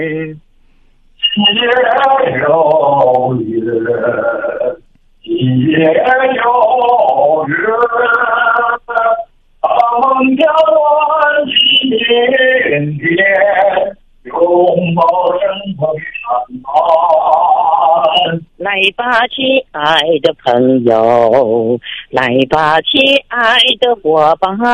也有月，也有月，梦着我今天拥抱生活长安。 来吧，亲爱的朋友，来吧，亲爱的伙伴。